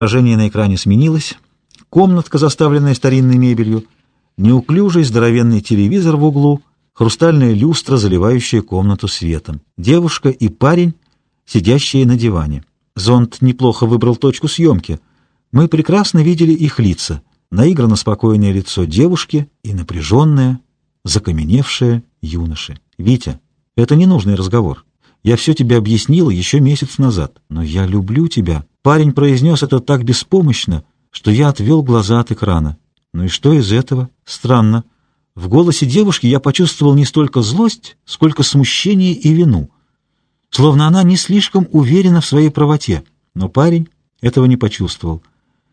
Изображение на экране сменилось. Комнатка, заставленная старинной мебелью, неуклюжий здоровенный телевизор в углу, хрустальная люстра, заливающая комнату светом, девушка и парень, сидящие на диване. Зонд неплохо выбрал точку съемки. Мы прекрасно видели их лица. Наигранно спокойное лицо девушки и напряженное, закаменевшее юноши. «Витя, это ненужный разговор. Я все тебе объяснила еще месяц назад. Но я люблю тебя». Парень произнес это так беспомощно, что я отвел глаза от экрана. Ну и что из этого? Странно. В голосе девушки я почувствовал не столько злость, сколько смущение и вину. Словно она не слишком уверена в своей правоте. Но парень этого не почувствовал.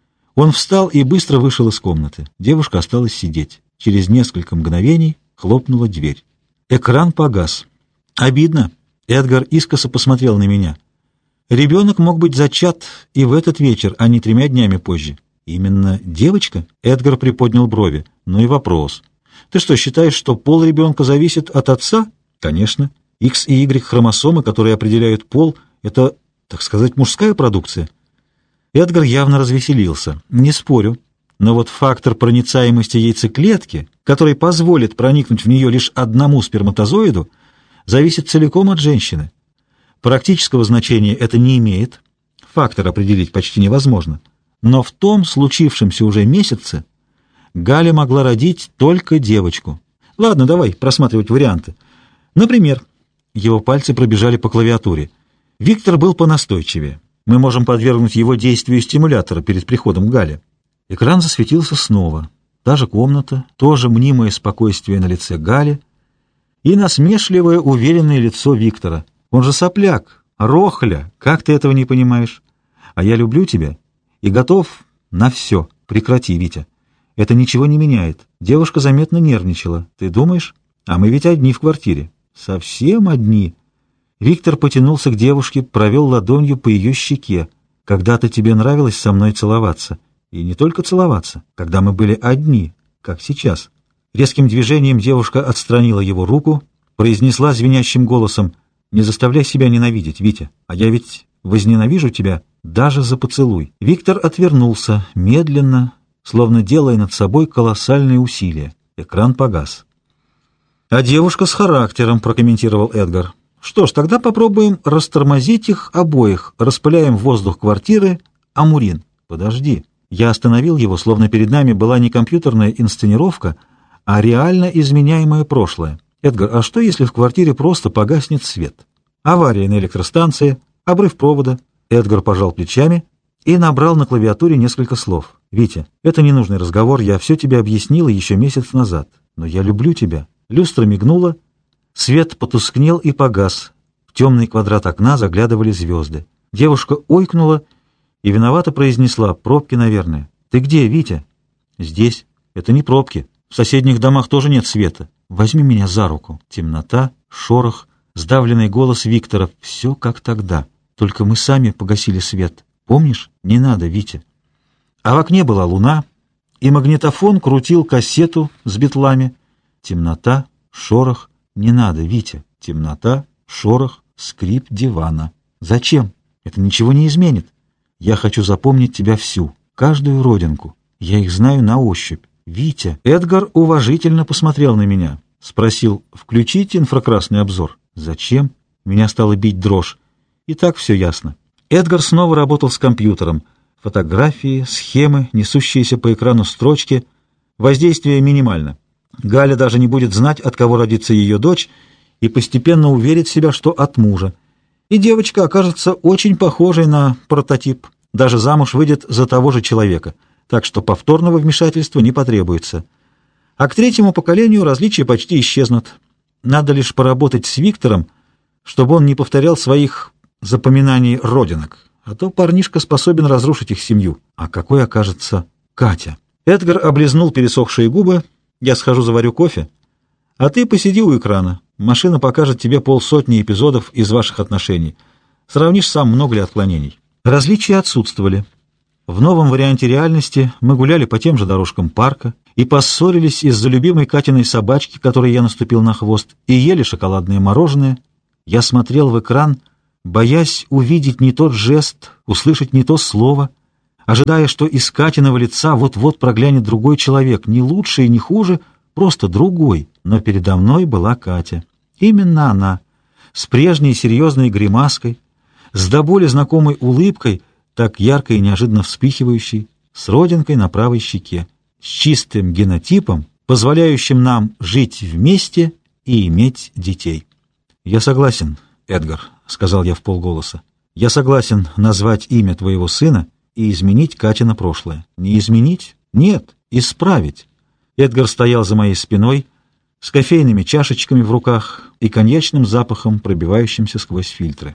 Он встал и быстро вышел из комнаты. Девушка осталась сидеть. Через несколько мгновений хлопнула дверь. Экран погас. Обидно. Эдгар искоса посмотрел на меня. Ребенок мог быть зачат и в этот вечер, а не 3 днями позже. Именно девочка? Эдгар приподнял брови. Ну и вопрос. Ты что, считаешь, что пол ребенка зависит от отца? Конечно. X и Y хромосомы, которые определяют пол, это, так сказать, мужская продукция. Эдгар явно развеселился. Не спорю. Но вот фактор проницаемости яйцеклетки, который позволит проникнуть в нее лишь одному сперматозоиду, зависит целиком от женщины. Практического значения это не имеет. Фактор определить почти невозможно. Но в том случившемся уже месяце Галя могла родить только девочку. Ладно, давай просматривать варианты. Например, его пальцы пробежали по клавиатуре. Виктор был понастойчивее. Мы можем подвергнуть его действию стимулятора перед приходом Гали. Экран засветился снова. Та же комната, тоже мнимое спокойствие на лице Гали и насмешливое уверенное лицо Виктора. Он же сопляк, рохля, как ты этого не понимаешь? А я люблю тебя и готов на все. Прекрати, Витя. Это ничего не меняет. Девушка заметно нервничала. Ты думаешь? А мы ведь одни в квартире. Совсем одни. Виктор потянулся к девушке, провел ладонью по ее щеке. Когда-то тебе нравилось со мной целоваться. И не только целоваться, когда мы были одни, как сейчас. Резким движением девушка отстранила его руку, произнесла звенящим голосом: «Не заставляй себя ненавидеть, Витя, а я ведь возненавижу тебя даже за поцелуй». Виктор отвернулся, медленно, словно делая над собой колоссальные усилия. Экран погас. «А девушка с характером», — прокомментировал Эдгар. «Что ж, тогда попробуем растормозить их обоих, распыляем в воздух квартиры амурин». «Подожди». Я остановил его, словно перед нами была не компьютерная инсценировка, а реально изменяемое прошлое. «Эдгар, а что, если в квартире просто погаснет свет? Авария на электростанции, обрыв провода». Эдгар пожал плечами и набрал на клавиатуре несколько слов. «Витя, это ненужный разговор, я все тебе объяснила еще месяц назад. Но я люблю тебя». Люстра мигнула, свет потускнел и погас. В темный квадрат окна заглядывали звезды. Девушка ойкнула и виновато произнесла: «Пробки, наверное». «Ты где, Витя?» «Здесь. Это не пробки. В соседних домах тоже нет света. Возьми меня за руку». Темнота, шорох, сдавленный голос Виктора. Все как тогда. Только мы сами погасили свет. Помнишь? Не надо, Витя. А в окне была луна, и магнитофон крутил кассету с битлами. Темнота, шорох. Не надо, Витя. Темнота, шорох, скрип дивана. Зачем? Это ничего не изменит. Я хочу запомнить тебя всю, каждую родинку. Я их знаю на ощупь. Витя. Эдгар уважительно посмотрел на меня. Спросил: включить инфракрасный обзор. Зачем? Меня стала бить дрожь. И так все ясно. Эдгар снова работал с компьютером. Фотографии, схемы, несущиеся по экрану строчки. Воздействие минимально. Галя даже не будет знать, от кого родится ее дочь, и постепенно уверит себя, что от мужа. И девочка окажется очень похожей на прототип. Даже замуж выйдет за того же человека. Так что повторного вмешательства не потребуется. А к 3-му поколению различия почти исчезнут. Надо лишь поработать с Виктором, чтобы он не повторял своих запоминаний родинок. А то парнишка способен разрушить их семью. А какой окажется Катя? Эдгар облизнул пересохшие губы. Я схожу заварю кофе. А ты посиди у экрана. Машина покажет тебе 50 эпизодов из ваших отношений. Сравнишь сам, много ли отклонений. Различия отсутствовали. В новом варианте реальности мы гуляли по тем же дорожкам парка и поссорились из-за любимой Катиной собачки, которой я наступил на хвост, и ели шоколадное мороженое. Я смотрел в экран, боясь увидеть не тот жест, услышать не то слово. ожидая, что из Катиного лица вот-вот проглянет другой человек, не лучше и не хуже, просто другой. Но передо мной была Катя. Именно она, с прежней серьезной гримаской, с до боли знакомой улыбкой, так ярко и неожиданно вспыхивающей, с родинкой на правой щеке, с чистым генотипом, позволяющим нам жить вместе и иметь детей. «Я согласен, Эдгар», — сказал я вполголоса. «Я согласен назвать имя твоего сына и изменить Катина прошлое». «Не изменить? Нет, исправить». Эдгар стоял за моей спиной, с кофейными чашечками в руках и коньячным запахом, пробивающимся сквозь фильтры.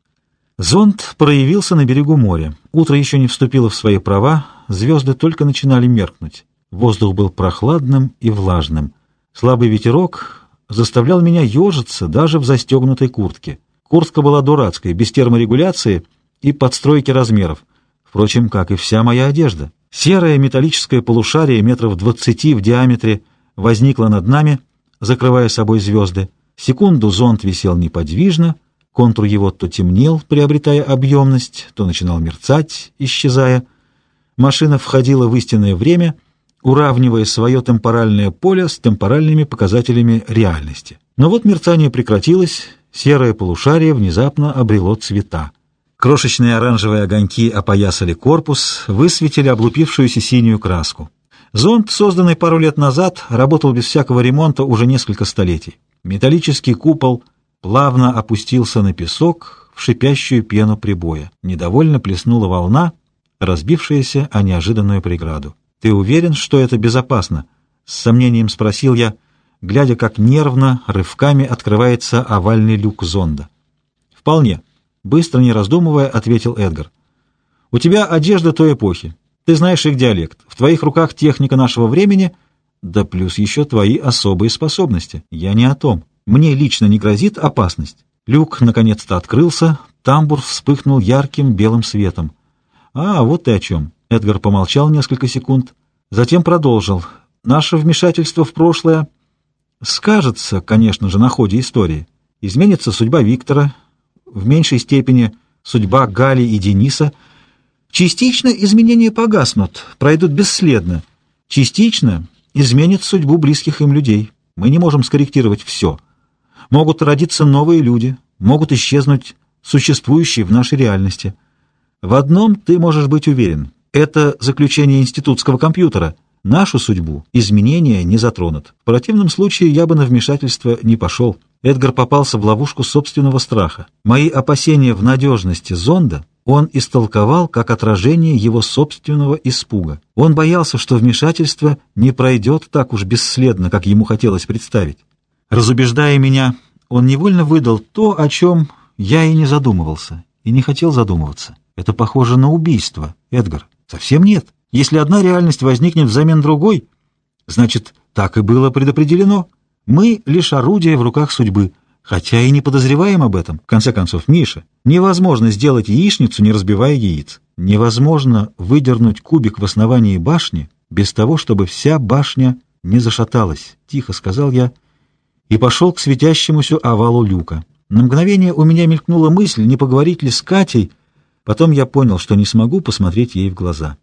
Зонд проявился на берегу моря. Утро еще не вступило в свои права, звезды только начинали меркнуть. Воздух был прохладным и влажным. Слабый ветерок заставлял меня ежиться даже в застегнутой куртке. Куртка была дурацкой, без терморегуляции и подстройки размеров. Впрочем, как и вся моя одежда. Серое металлическое полушарие метров 20 в диаметре возникло над нами, закрывая собой звезды. Секунду зонд висел неподвижно, контур его то темнел, приобретая объемность, то начинал мерцать, исчезая. Машина входила в истинное время, уравнивая свое темпоральное поле с темпоральными показателями реальности. Но вот мерцание прекратилось, серое полушарие внезапно обрело цвета. Крошечные оранжевые огоньки опоясали корпус, высветили облупившуюся синюю краску. Зонд, созданный пару лет назад, работал без всякого ремонта уже несколько столетий. Металлический купол плавно опустился на песок в шипящую пену прибоя. Недовольно плеснула волна, разбившаяся о неожиданную преграду. «Ты уверен, что это безопасно?» — с сомнением спросил я, глядя, как нервно, рывками открывается овальный люк зонда. «Вполне», — быстро не раздумывая, ответил Эдгар. «У тебя одежда той эпохи. Ты знаешь их диалект. В твоих руках техника нашего времени, да плюс еще твои особые способности. Я не о том. Мне лично не грозит опасность». Люк наконец-то открылся, тамбур вспыхнул ярким белым светом. «А, вот ты о чем». Эдгар помолчал несколько секунд, затем продолжил. «Наше вмешательство в прошлое скажется, конечно же, на ходе истории. Изменится судьба Виктора, в меньшей степени судьба Гали и Дениса. Частично изменения погаснут, пройдут бесследно. Частично изменит судьбу близких им людей. Мы не можем скорректировать все. Могут родиться новые люди, могут исчезнуть существующие в нашей реальности. В одном ты можешь быть уверен. Это заключение институтского компьютера. Нашу судьбу изменения не затронут. В противном случае я бы на вмешательство не пошел». Эдгар попался в ловушку собственного страха. Мои опасения в надежности зонда он истолковал как отражение его собственного испуга. Он боялся, что вмешательство не пройдет так уж бесследно, как ему хотелось представить. Разубеждая меня, он невольно выдал то, о чем я и не задумывался, и не хотел задумываться. Это похоже на убийство, Эдгар. Совсем нет. Если одна реальность возникнет взамен другой, значит, так и было предопределено. Мы лишь орудие в руках судьбы, хотя и не подозреваем об этом. В конце концов, Миша, невозможно сделать яичницу, не разбивая яиц. Невозможно выдернуть кубик в основании башни без того, чтобы вся башня не зашаталась, — тихо сказал я и пошел к светящемуся овалу люка. На мгновение у меня мелькнула мысль, не поговорить ли с Катей. Потом я понял, что не смогу посмотреть ей в глаза.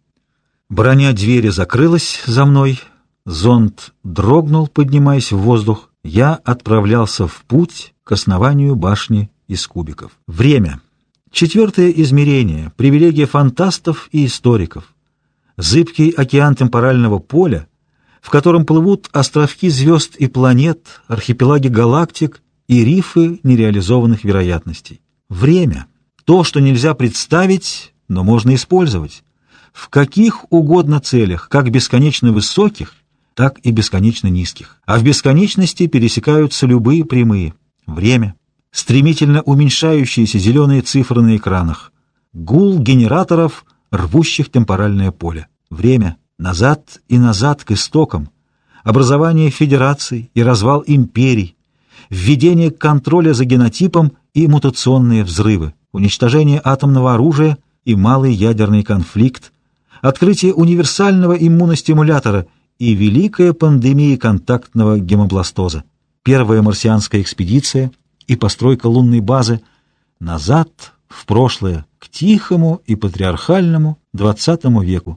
Броня двери закрылась за мной, зонд дрогнул, поднимаясь в воздух. Я отправлялся в путь к основанию башни из кубиков. Время. Четвертое измерение, привилегия фантастов и историков. Зыбкий океан темпорального поля, в котором плывут островки звезд и планет, архипелаги галактик и рифы нереализованных вероятностей. Время. То, что нельзя представить, но можно использовать. В каких угодно целях, как бесконечно высоких, так и бесконечно низких. А в бесконечности пересекаются любые прямые. Время. Стремительно уменьшающиеся зеленые цифры на экранах. Гул генераторов, рвущих темпоральное поле. Время. Назад и назад к истокам. Образование федераций и развал империй. Введение контроля за генотипом и мутационные взрывы. Уничтожение атомного оружия и малый ядерный конфликт. Открытие универсального иммуностимулятора и великая пандемия контактного гемобластоза. Первая марсианская экспедиция и постройка лунной базы. Назад в прошлое, к тихому и патриархальному XX веку.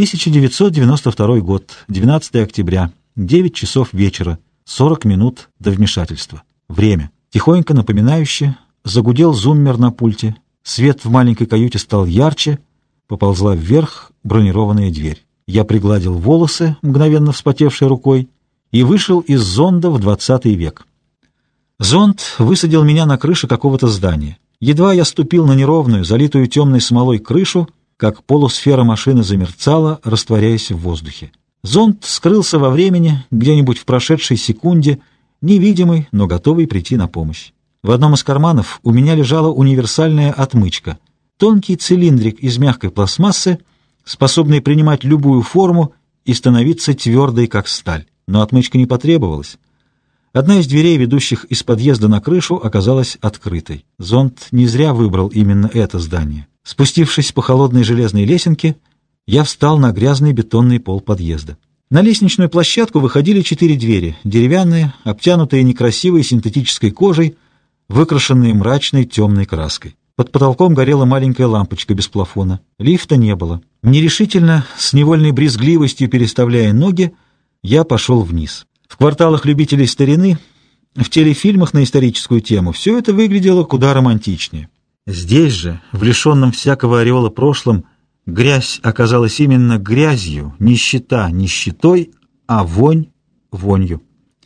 1992 год, 12 октября, 9 часов вечера, 40 минут до вмешательства. Время. Тихонько напоминающе загудел зуммер на пульте. Свет в маленькой каюте стал ярче, поползла вверх бронированная дверь. Я пригладил волосы, мгновенно вспотевшей рукой, и вышел из зонда в 20 век. Зонд высадил меня на крыше какого-то здания. Едва я ступил на неровную, залитую темной смолой крышу, как полусфера машины замерцала, растворяясь в воздухе. Зонд скрылся во времени, где-нибудь в прошедшей секунде, невидимый, но готовый прийти на помощь. В одном из карманов у меня лежала универсальная отмычка, тонкий цилиндрик из мягкой пластмассы, способный принимать любую форму и становиться твердой, как сталь. Но отмычка не потребовалась. Одна из дверей, ведущих из подъезда на крышу, оказалась открытой. Зонд не зря выбрал именно это здание. Спустившись по холодной железной лесенке, я встал на грязный бетонный пол подъезда. На лестничную площадку выходили 4 двери, деревянные, обтянутые некрасивой синтетической кожей, выкрашенные мрачной темной краской. Под потолком горела маленькая лампочка без плафона. Лифта не было. Нерешительно, с невольной брезгливостью переставляя ноги, я пошел вниз. В кварталах любителей старины, в телефильмах на историческую тему, все это выглядело куда романтичнее. Здесь же, в лишенном всякого ореола прошлом, грязь оказалась именно грязью, нищета нищетой, а вонь вонью.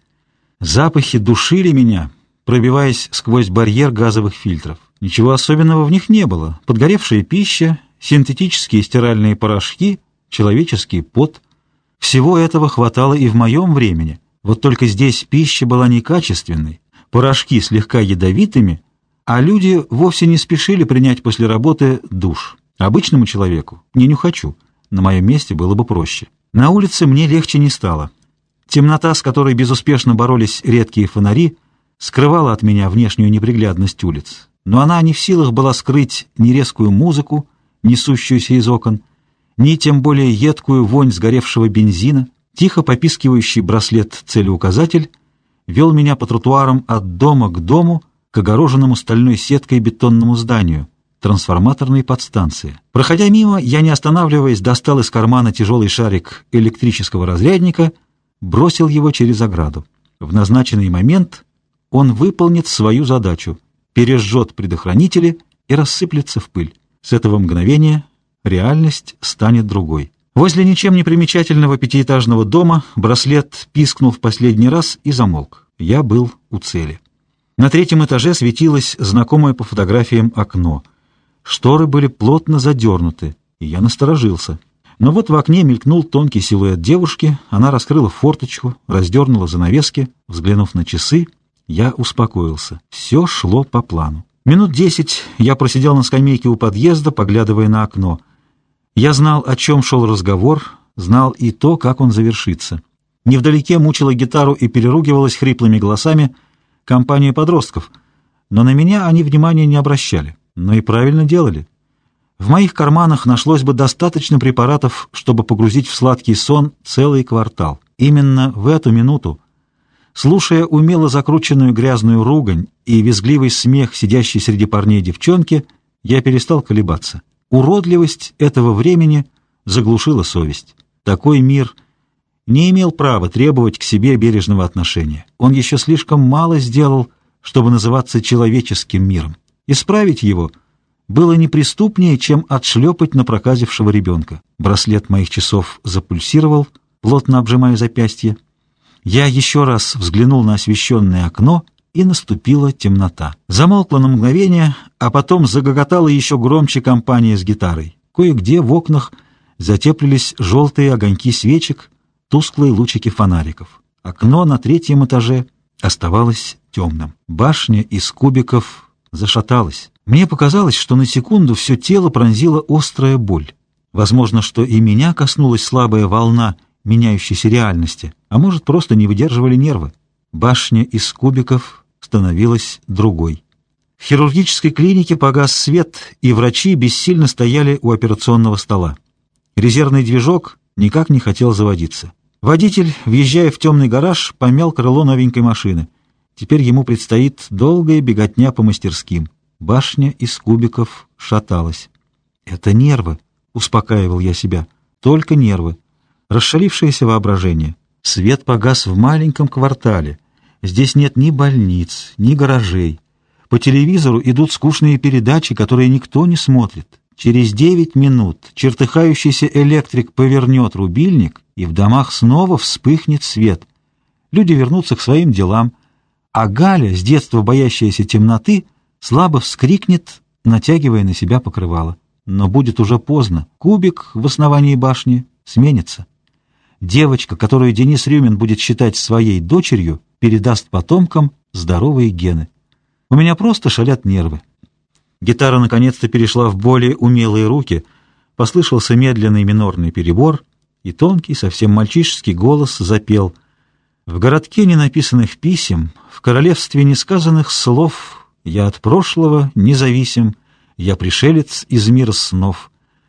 Запахи душили меня, пробиваясь сквозь барьер газовых фильтров. Ничего особенного в них не было. Подгоревшая пища, синтетические стиральные порошки, человеческий пот. Всего этого хватало и в моем времени. Вот только здесь пища была некачественной, порошки слегка ядовитыми, а люди вовсе не спешили принять после работы душ. Обычному человеку, не нюхачу, на моем месте было бы проще. На улице мне легче не стало. Темнота, с которой безуспешно боролись редкие фонари, скрывала от меня внешнюю неприглядность улиц. Но она не в силах была скрыть ни резкую музыку, несущуюся из окон, ни тем более едкую вонь сгоревшего бензина. Тихо попискивающий браслет-целеуказатель вел меня по тротуарам от дома к дому, к огороженному стальной сеткой бетонному зданию, трансформаторной подстанции. Проходя мимо, я, не останавливаясь, достал из кармана тяжелый шарик электрического разрядника, бросил его через ограду. В назначенный момент он выполнит свою задачу, пережжет предохранители и рассыплется в пыль. С этого мгновения реальность станет другой. Возле ничем не примечательного пятиэтажного дома браслет пискнул в последний раз и замолк. Я был у цели. На 3-м этаже светилось знакомое по фотографиям окно. Шторы были плотно задернуты, и я насторожился. Но вот в окне мелькнул тонкий силуэт девушки, она раскрыла форточку, раздернула занавески. Взглянув на часы, я успокоился. Все шло по плану. Минут 10 я просидел на скамейке у подъезда, поглядывая на окно. Я знал, о чем шел разговор, знал и то, как он завершится. Невдалеке мучила гитару и переругивалась хриплыми голосами компания подростков, но на меня они внимания не обращали, но и правильно делали. В моих карманах нашлось бы достаточно препаратов, чтобы погрузить в сладкий сон целый квартал. Именно в эту минуту, слушая умело закрученную грязную ругань и визгливый смех сидящей среди парней девчонки, я перестал колебаться. Уродливость этого времени заглушила совесть. Такой мир не имел права требовать к себе бережного отношения. Он еще слишком мало сделал, чтобы называться человеческим миром. Исправить его было неприступнее, чем отшлепать напроказившего ребенка. Браслет моих часов запульсировал, плотно обжимая запястье. Я еще раз взглянул на освещенное окно, и наступила темнота. Замолкла на мгновение, а потом загоготала еще громче компания с гитарой. Кое-где в окнах затеплились желтые огоньки свечек, тусклые лучики фонариков. Окно на 3-м этаже оставалось темным. Башня из кубиков зашаталась. Мне показалось, что на секунду все тело пронзила острая боль. Возможно, что и меня коснулась слабая волна меняющейся реальности, а может, просто не выдерживали нервы. Башня из кубиков становилась другой. В хирургической клинике погас свет, и врачи бессильно стояли у операционного стола. Резервный движок никак не хотел заводиться. Водитель, въезжая в темный гараж, помял крыло новенькой машины. Теперь ему предстоит долгая беготня по мастерским. Башня из кубиков шаталась. «Это нервы», — успокаивал я себя. «Только нервы. Расшалившееся воображение. Свет погас в маленьком квартале. Здесь нет ни больниц, ни гаражей. По телевизору идут скучные передачи, которые никто не смотрит. Через 9 минут чертыхающийся электрик повернет рубильник, и в домах снова вспыхнет свет. Люди вернутся к своим делам, а Галя, с детства боящаяся темноты, слабо вскрикнет, натягивая на себя покрывало. Но будет уже поздно. Кубик в основании башни сменится. Девочка, которую Денис Рюмин будет считать своей дочерью, передаст потомкам здоровые гены. У меня просто шалят нервы». Гитара наконец-то перешла в более умелые руки, послышался медленный минорный перебор, и тонкий, совсем мальчишеский голос запел: «В городке ненаписанных писем, в королевстве несказанных слов, я от прошлого независим, я пришелец из мира снов.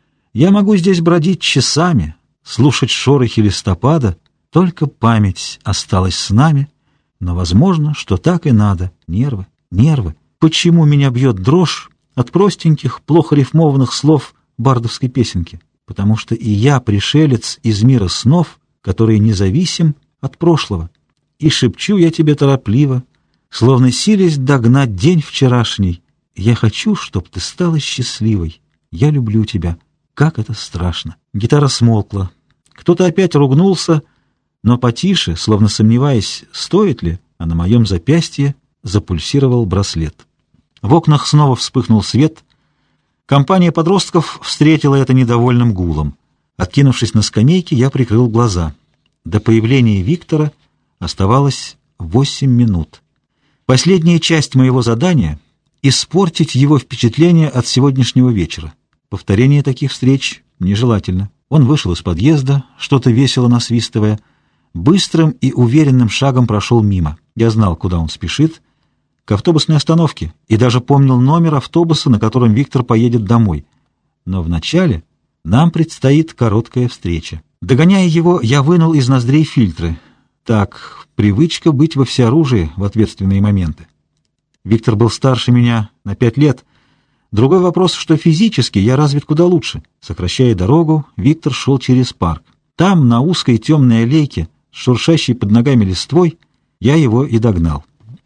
Я могу здесь бродить часами, слушать шорохи листопада, только память осталась с нами, но возможно, что так и надо. Нервы, нервы. Почему меня бьет дрожь от простеньких, плохо рифмованных слов бардовской песенки? Потому что и я пришелец из мира снов, который независим от прошлого. И шепчу я тебе торопливо, словно силясь догнать день вчерашний: я хочу, чтоб ты стала счастливой. Я люблю тебя. Как это страшно». Гитара смолкла. Кто-то опять ругнулся, но потише, словно сомневаясь, стоит ли, а на моем запястье запульсировал браслет. В окнах снова вспыхнул свет. Компания подростков встретила это недовольным гулом. Откинувшись на скамейке, я прикрыл глаза. До появления Виктора оставалось 8 минут. Последняя часть моего задания — испортить его впечатление от сегодняшнего вечера. Повторение таких встреч нежелательно. Он вышел из подъезда, что-то весело насвистывая, быстрым и уверенным шагом прошел мимо. Я знал, куда он спешит, к автобусной остановке, и даже помнил номер автобуса, на котором Виктор поедет домой. Но вначале нам предстоит короткая встреча. Догоняя его, я вынул из ноздрей фильтры. Так, привычка быть во всеоружии в ответственные моменты. Виктор был старше меня на 5 лет. Другой вопрос, что физически я развит куда лучше. Сокращая дорогу, Виктор шел через парк. Там, на узкой темной аллейке, с шуршащей под ногами листвой, я его и догнал.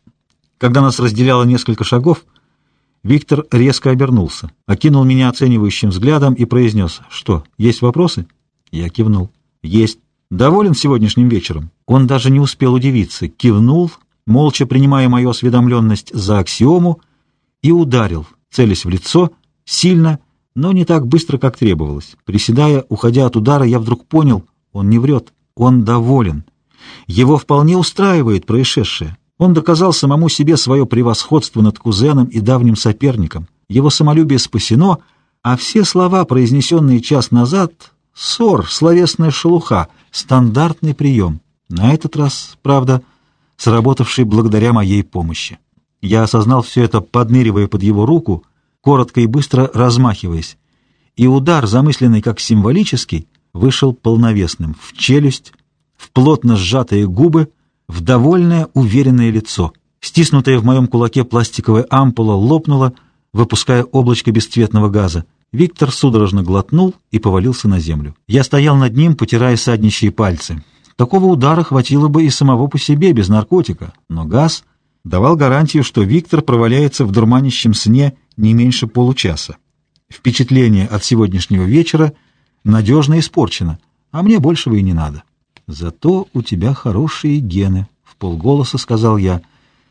Когда нас разделяло несколько шагов, Виктор резко обернулся, окинул меня оценивающим взглядом и произнес: «Что, есть вопросы?» Я кивнул. «Есть. Доволен сегодняшним вечером?» Он даже не успел удивиться, кивнул, молча принимая мою осведомленность за аксиому, и ударил, целясь в лицо, сильно, но не так быстро, как требовалось. Приседая, уходя от удара, я вдруг понял: он не врет, он доволен. Его вполне устраивает происшедшее. Он доказал самому себе свое превосходство над кузеном и давним соперником. Его самолюбие спасено, а все слова, произнесенные час назад, ссор, словесная шелуха, стандартный прием. На этот раз, правда, сработавший благодаря моей помощи. Я осознал все это, подныривая под его руку, коротко и быстро размахиваясь, и удар, замысленный как символический, вышел полновесным в челюсть, в плотно сжатые губы, в довольное, уверенное лицо. Стиснутая в моем кулаке пластиковая ампула лопнула, выпуская облачко бесцветного газа. Виктор судорожно глотнул и повалился на землю. Я стоял над ним, потирая саднищие пальцы. Такого удара хватило бы и самого по себе, без наркотика, но газ давал гарантию, что Виктор проваляется в дурманящем сне не меньше получаса. Впечатление от сегодняшнего вечера надежно испорчено, а мне большего и не надо. «Зато у тебя хорошие гены», — вполголоса сказал я,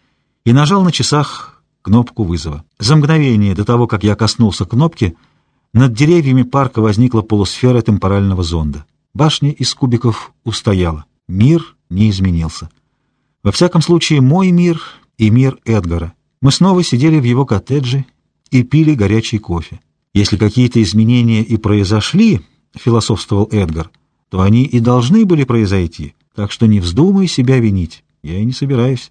и нажал на часах кнопку вызова. За мгновение до того, как я коснулся кнопки, над деревьями парка возникла полусфера темпорального зонда. Башня из кубиков устояла. Мир не изменился. Во всяком случае, мой мир и мир Эдгара. Мы снова сидели в его коттедже и пили горячий кофе. Если какие-то изменения и произошли, философствовал Эдгар, то они и должны были произойти, так что не вздумай себя винить. Я и не собираюсь.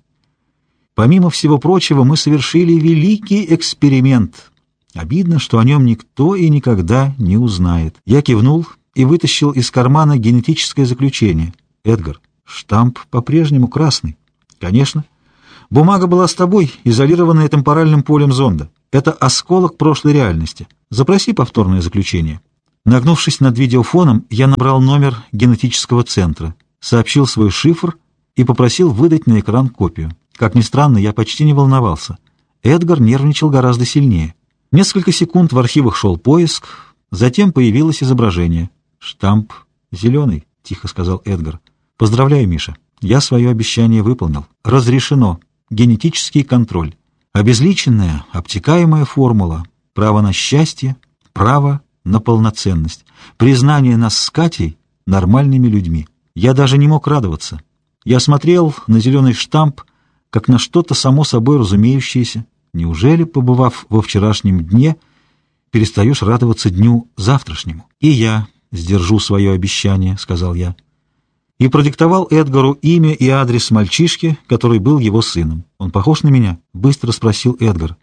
Помимо всего прочего, мы совершили великий эксперимент. Обидно, что о нем никто и никогда не узнает. Я кивнул и вытащил из кармана генетическое заключение. Эдгар, штамп по-прежнему красный. Конечно. Бумага была с тобой, изолированная темпоральным полем зонда. Это осколок прошлой реальности. Запроси повторное заключение». Нагнувшись над видеофоном, я набрал номер генетического центра, сообщил свой шифр и попросил выдать на экран копию. Как ни странно, я почти не волновался. Эдгар нервничал гораздо сильнее. Несколько секунд в архивах шел поиск, затем появилось изображение. «Штамп зеленый», — тихо сказал Эдгар. «Поздравляю, Миша. Я свое обещание выполнил. Разрешено. Генетический контроль. Обезличенная, обтекаемая формула. Право на счастье, право на полноценность. Признание нас с Катей нормальными людьми. Я даже не мог радоваться. Я смотрел на зеленый штамп, как на что-то само собой разумеющееся. Неужели, побывав во вчерашнем дне, перестаешь радоваться дню завтрашнему? И я сдержу свое обещание», — сказал я. И продиктовал Эдгару имя и адрес мальчишки, который был его сыном. «Он похож на меня?» — быстро спросил Эдгар.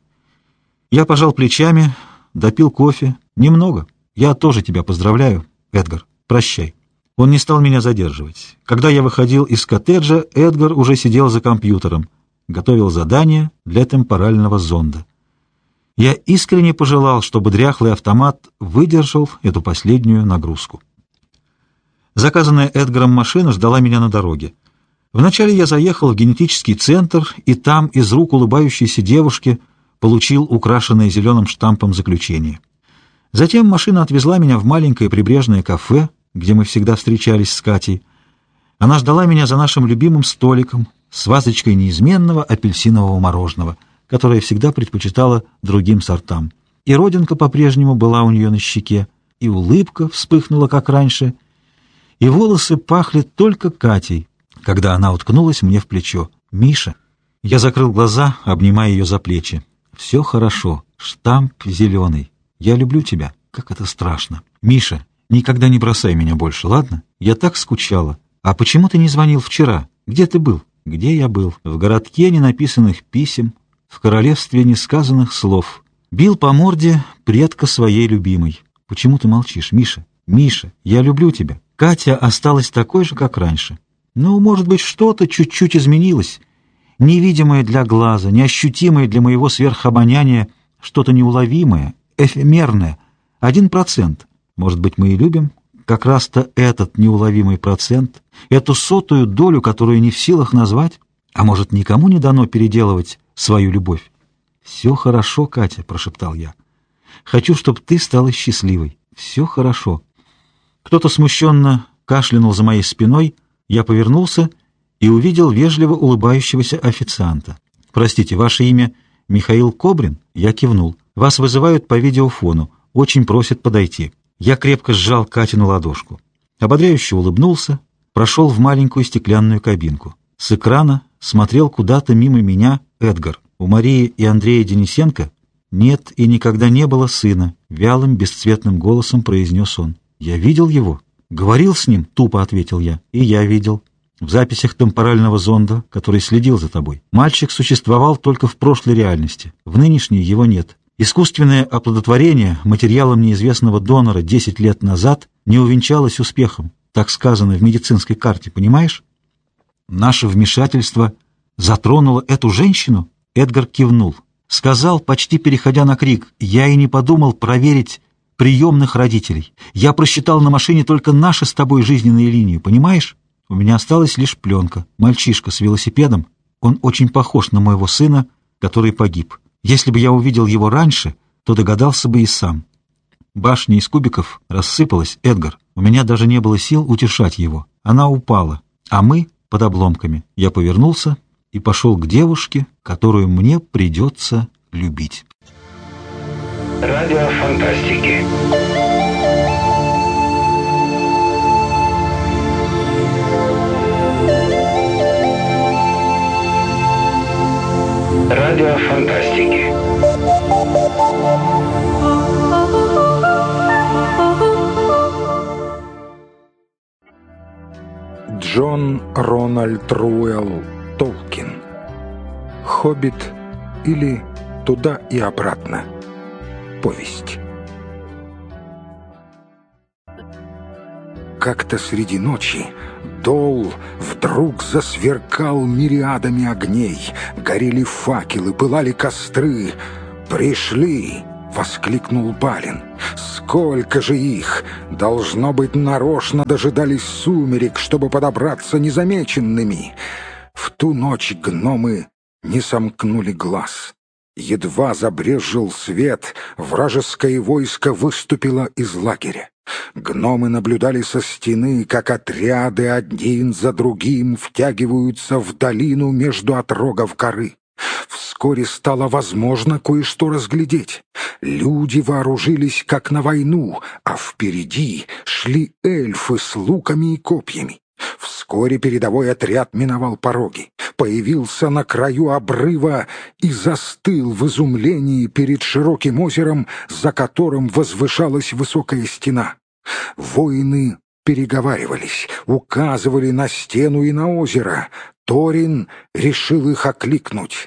Я пожал плечами, допил кофе. «Немного. Я тоже тебя поздравляю, Эдгар. Прощай». Он не стал меня задерживать. Когда я выходил из коттеджа, Эдгар уже сидел за компьютером, готовил задание для темпорального зонда. Я искренне пожелал, чтобы дряхлый автомат выдержал эту последнюю нагрузку. Заказанная Эдгаром машина ждала меня на дороге. Вначале я заехал в генетический центр, и там из рук улыбающейся девушки получил украшенное зеленым штампом заключение. Затем машина отвезла меня в маленькое прибрежное кафе, где мы всегда встречались с Катей. Она ждала меня за нашим любимым столиком с вазочкой неизменного апельсинового мороженого, которое всегда предпочитала другим сортам. И родинка по-прежнему была у нее на щеке, и улыбка вспыхнула, как раньше, и волосы пахли только Катей, когда она уткнулась мне в плечо. «Миша». Я закрыл глаза, обнимая ее за плечи. «Все хорошо. Штамп зеленый. Я люблю тебя. Как это страшно. Миша, никогда не бросай меня больше, ладно? Я так скучала. А почему ты не звонил вчера? Где ты был?» «Где я был? В городке ненаписанных писем, в королевстве несказанных слов. Бил по морде предка своей любимой. Почему ты молчишь, Миша? Миша, я люблю тебя. Катя осталась такой же, как раньше. Ну, может быть, что-то чуть-чуть изменилось. Невидимое для глаза, неощутимое для моего сверхобоняния, что-то неуловимое, эфемерное. 1%. Может быть, мы и любим как раз-то этот неуловимый процент, эту сотую долю, которую не в силах назвать, а может, никому не дано переделывать свою любовь. «Все хорошо, Катя», — прошептал я. «Хочу, чтобы ты стала счастливой. Все хорошо». Кто-то смущенно кашлянул за моей спиной, я повернулся и увидел вежливо улыбающегося официанта. «Простите, ваше имя Михаил Кобрин?» Я кивнул. «Вас вызывают по видеофону. Очень просят подойти». Я крепко сжал Катину ладошку. Ободряюще улыбнулся, прошел в маленькую стеклянную кабинку. С экрана смотрел куда-то мимо меня Эдгар. У Марии и Андрея Денисенко нет и никогда не было сына. Вялым, бесцветным голосом произнес он. «Я видел его?» «Говорил с ним?» — тупо ответил я. «И я видел. В записях темпорального зонда, который следил за тобой. Мальчик существовал только в прошлой реальности. В нынешней его нет. Искусственное оплодотворение материалом неизвестного донора 10 лет назад не увенчалось успехом. Так сказано в медицинской карте, понимаешь? Наше вмешательство затронуло эту женщину?» Эдгар кивнул. Сказал, почти переходя на крик, «Я и не подумал проверить приемных родителей. Я просчитал на машине только наши с тобой жизненные линии, понимаешь? У меня осталась лишь пленка. Мальчишка с велосипедом. Он очень похож на моего сына, который погиб. Если бы я увидел его раньше, то догадался бы и сам». Башня из кубиков рассыпалась, Эдгар. У меня даже не было сил утешать его. Она упала, а мы под обломками. Я повернулся и пошел к девушке, которую мне придется любить. Радио фантастики. Радио фантастики. Джон Рональд Руэлл Толкин. «Хоббит» или «Туда и обратно». Повесть. Как-то среди ночи Дол вдруг засверкал мириадами огней. Горели факелы, пылали костры. «Пришли!» — воскликнул Балин. «Сколько же их! Должно быть, нарочно дожидались сумерек, чтобы подобраться незамеченными!» В ту ночь гномы не сомкнули глаз. Едва забрезжил свет, вражеское войско выступило из лагеря. Гномы наблюдали со стены, как отряды один за другим втягиваются в долину между отрогов горы. Вскоре стало возможно кое-что разглядеть. Люди вооружились, как на войну, а впереди шли эльфы с луками и копьями. Вскоре передовой отряд миновал пороги, появился на краю обрыва и застыл в изумлении перед широким озером, за которым возвышалась высокая стена. Воины переговаривались, указывали на стену и на озеро. Торин решил их окликнуть.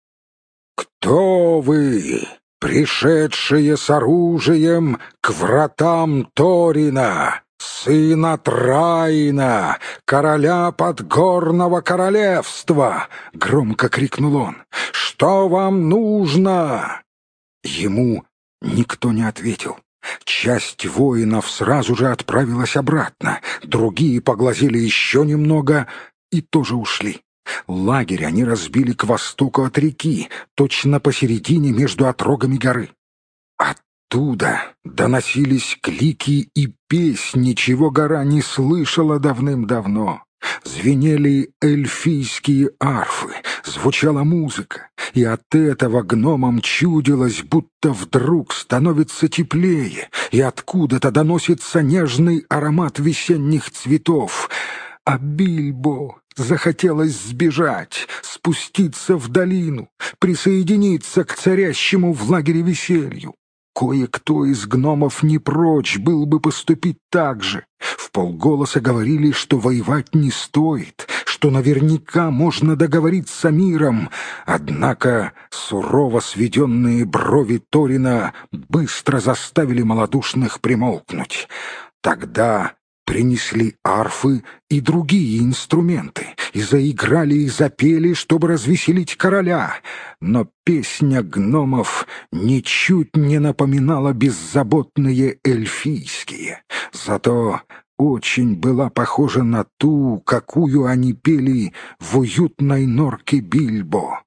«Кто вы, пришедшие с оружием к вратам Торина, сына Траина, короля Подгорного королевства?» — громко крикнул он. «Что вам нужно?» Ему никто не ответил. Часть воинов сразу же отправилась обратно, другие поглазели еще немного и тоже ушли. Лагерь они разбили к востоку от реки, точно посередине между отрогами горы. Оттуда доносились клики и песни, чего гора не слышала давным-давно. Звенели эльфийские арфы, звучала музыка, и от этого гномам чудилось, будто вдруг становится теплее, и откуда-то доносится нежный аромат весенних цветов. А Бильбо захотелось сбежать, спуститься в долину, присоединиться к царящему в лагере веселью. Кое-кто из гномов не прочь был бы поступить так же. Вполголоса говорили, что воевать не стоит, что наверняка можно договориться миром. Однако сурово сведенные брови Торина быстро заставили малодушных примолкнуть. Тогда принесли арфы и другие инструменты, и заиграли и запели, чтобы развеселить короля. Но песня гномов ничуть не напоминала беззаботные эльфийские. Зато очень была похожа на ту, какую они пели в уютной норке Бильбо.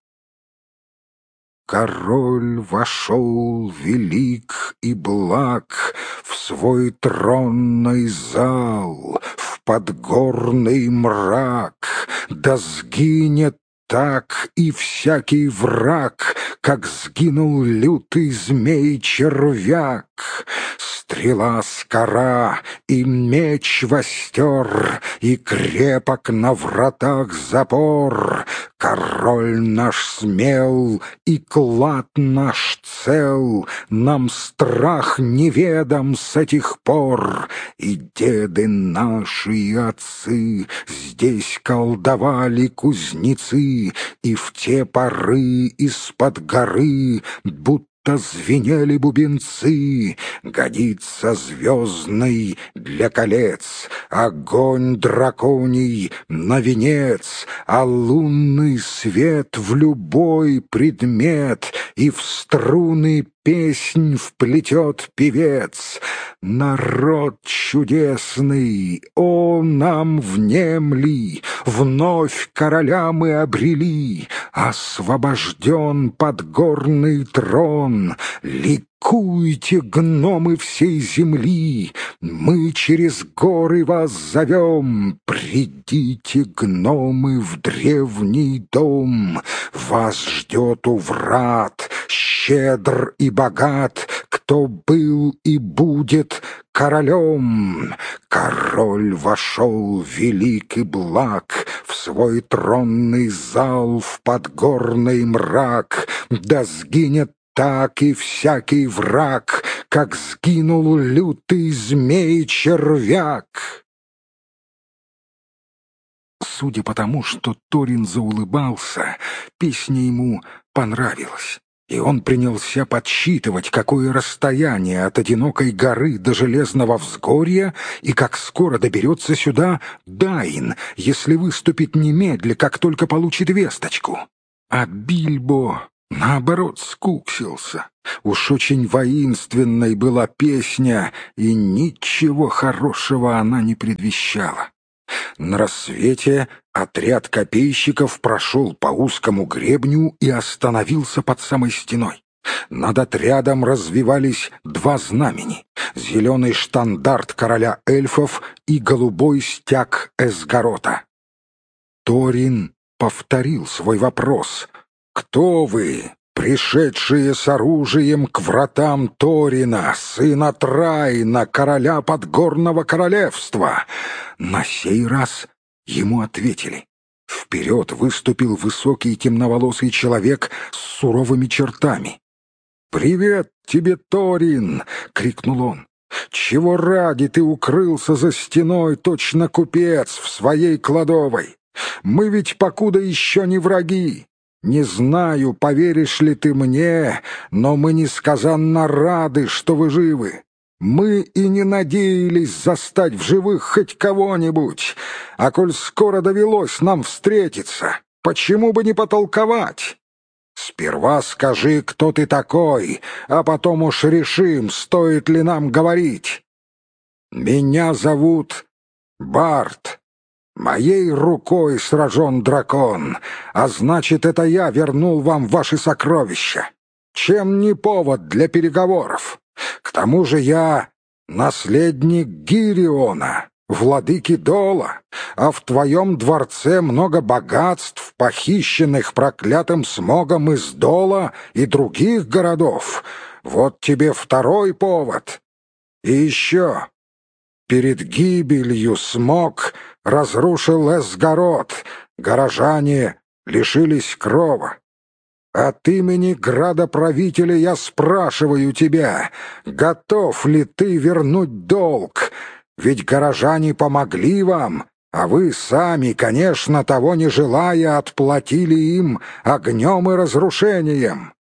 Король вошел велик и благ в свой тронный зал, в подгорный мрак. Да сгинет так и всякий враг, как сгинул лютый змей-червяк. Стрела скора и меч востер, и крепок на вратах запор. Король наш смел, и клад наш цел, нам страх неведом с этих пор. И деды наши и отцы здесь колдовали кузнецы, и в те поры из-под горы будто звенели бубенцы. Годится звездный для колец, огонь драконий на венец, а лунный свет в любой предмет, и в струны песнь вплетет певец. Народ чудесный, о, нам внемли, вновь короля мы обрели, освобожден подгорный трон. Ликуйте, гномы всей земли, мы через горы вас зовем. Придите, гномы, в древний дом, вас ждет у врат щедр и богат, кто был и будет королем. Король вошел велик и благ в свой тронный зал, в подгорный мрак. Да сгинет так и всякий враг, как сгинул лютый змей-червяк. Судя по тому, что Торин заулыбался, песня ему понравилась. И он принялся подсчитывать, какое расстояние от одинокой горы до железного взгорья, и как скоро доберется сюда Дайн, если выступит немедля, как только получит весточку. А Бильбо наоборот, скуксился. Уж очень воинственной была песня, и ничего хорошего она не предвещала. На рассвете отряд копейщиков прошел по узкому гребню и остановился под самой стеной. Над отрядом развивались два знамени — зеленый штандарт короля эльфов и голубой стяг Эсгарота. Торин повторил свой вопрос: «Кто вы, пришедшие с оружием к вратам Торина, сына Траина, короля Подгорного королевства?» На сей раз ему ответили. Вперед выступил высокий темноволосый человек с суровыми чертами. «Привет тебе, Торин!» — крикнул он. «Чего ради ты укрылся за стеной, точно купец в своей кладовой? Мы ведь покуда еще не враги. Не знаю, поверишь ли ты мне, но мы несказанно рады, что вы живы. Мы и не надеялись застать в живых хоть кого-нибудь, а коль скоро довелось нам встретиться, почему бы не потолковать? Сперва скажи, кто ты такой, а потом уж решим, стоит ли нам говорить. Меня зовут Барт. Моей рукой сражен дракон, а значит, это я вернул вам ваши сокровища. Чем не повод для переговоров? К тому же я наследник Гириона, владыки Дола, а в твоем дворце много богатств, похищенных проклятым смогом из Дола и других городов. Вот тебе второй повод. И еще. Перед гибелью смог разрушил Эсгарот, горожане лишились крова. От имени градоправителя я спрашиваю тебя, готов ли ты вернуть долг? Ведь горожане помогли вам, а вы сами, конечно, того не желая, отплатили им огнем и разрушением».